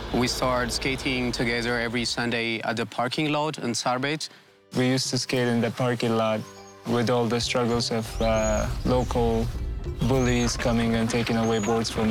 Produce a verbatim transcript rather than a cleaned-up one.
We started skating together every Sunday at the parking lot in Sarbet. We used to skate in the parking lot with all the struggles of uh, local bullies coming and taking away boards from